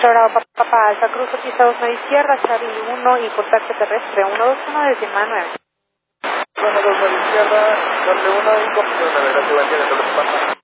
Bravo, Papá Alfa, cruzo pista 29 izquierda, Charlie 1 y contacto terrestre 121 desde Manuel. 129 izquierda, Charlie 1 y contacto terrestre, buen día,